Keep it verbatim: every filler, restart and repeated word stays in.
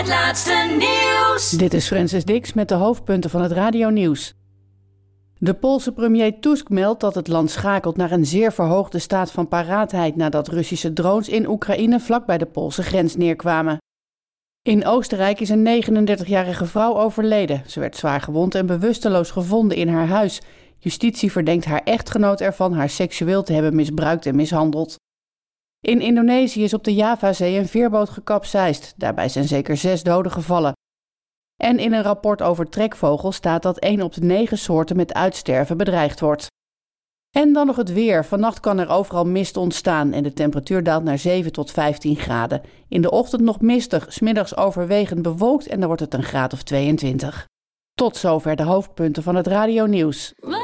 Het laatste nieuws. Dit is Francis Dix met de hoofdpunten van het radionieuws. De Poolse premier Tusk meldt dat het land schakelt naar een zeer verhoogde staat van paraatheid nadat Russische drones in Oekraïne vlak bij de Poolse grens neerkwamen. In Oostenrijk is een negenendertigjarige vrouw overleden. Ze werd zwaar gewond en bewusteloos gevonden in haar huis. Justitie verdenkt haar echtgenoot ervan haar seksueel te hebben misbruikt en mishandeld. In Indonesië is op de Javazee een veerboot gekapseist. Daarbij zijn zeker zes doden gevallen. En in een rapport over trekvogels staat dat één op de negen soorten met uitsterven bedreigd wordt. En dan nog het weer. Vannacht kan er overal mist ontstaan en de temperatuur daalt naar zeven tot vijftien graden. In de ochtend nog mistig, 's middags overwegend bewolkt en dan wordt het een graad of tweeëntwintig. Tot zover de hoofdpunten van het radionieuws.